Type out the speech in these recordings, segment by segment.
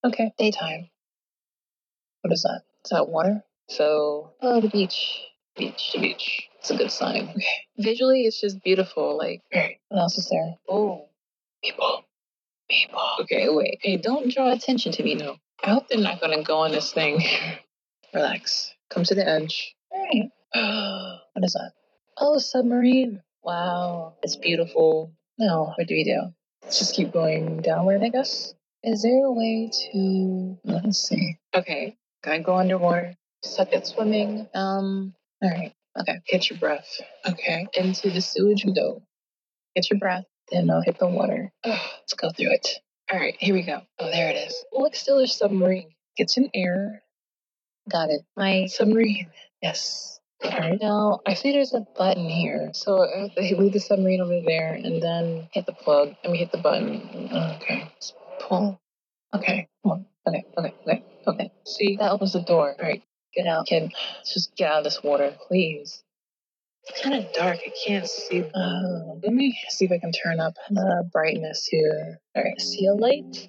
Okay, daytime. What is that? Is that water? So, oh, the beach. The beach. It's a good sign. Okay. Visually, it's just beautiful. Like, alright, what else is there? Oh, people. Okay, wait. Hey, don't draw attention to me, no. I hope they're not gonna go on this thing. Relax. Come to the edge. Alright. What is that? Oh, a submarine. Wow. It's beautiful. Now, what do we do? Let's just keep going downward, I guess. Is there a way to... Let's see. Okay. Gotta go underwater. Suck at swimming. Alright. Okay. Catch your breath. Okay. Into the sewage we go. Get your breath. Then I'll hit the water. Let's go through it. Alright, here we go. Oh, there it is. Look, still a submarine. Get some air. Got it. My submarine. Yes. Alright. Now, I see there's a button here. So I have to leave the submarine over there and then hit the plug. And we hit the button. Okay. Let's pull. Okay. Come on. Okay. See, that opens the door. Alright. Get out, kid. Let's just get out of this water, please. It's kind of dark. I can't see. Let me see if I can turn up the brightness here. Alright. See a light?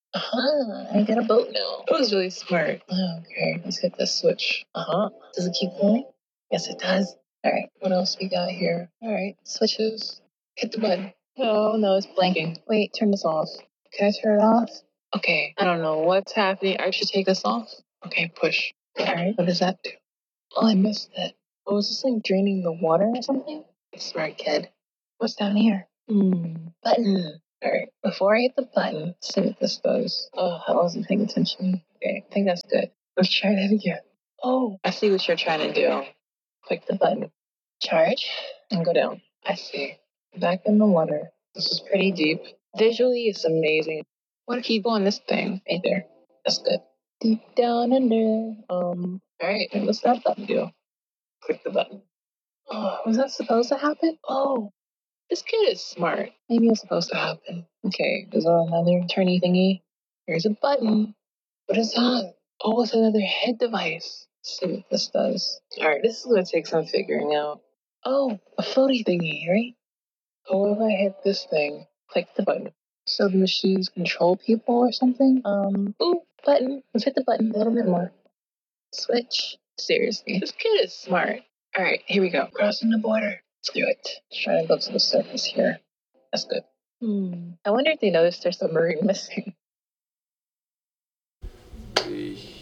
I got a boat now. That was really smart. Okay, let's hit this switch. Does it keep going? Yes, it does. All right, what else we got here? All right, switches. Hit the button. Oh, no, it's blanking. Wait, turn this off. Can I turn it off? Okay, I don't know what's happening. I should take this off. Okay, push. All right, what does that do? Oh, I missed it. Oh, is this like draining the water or something? Smart kid. What's down here? Button. Alright, before I hit the button, let's see what this does. Oh, I wasn't paying attention. Okay, I think that's good. Let's try that again. Oh, I see what you're trying to do. Click the button. Charge. And go down. I see. Back in the water. This is pretty deep. Visually, it's amazing. What if you go on this thing? Right there. That's good. Deep down under. Alright, what's that button do? Click the button. Oh, was that supposed to happen? Oh. This kid is smart. Maybe it's supposed to happen. Okay, there's another turny thingy. Here's a button. What is that? Oh, it's another head device. Let's see what this does. Alright, this is gonna take some figuring out. Oh, a floaty thingy, right? Oh, if I hit this thing, click the button. So the machines control people or something? Ooh, button. Let's hit the button a little bit more. Switch. Seriously, this kid is smart. Alright, here we go. Crossing the border. Let's do it. Let's try to go to the surface here. That's good. I wonder if they noticed their submarine missing.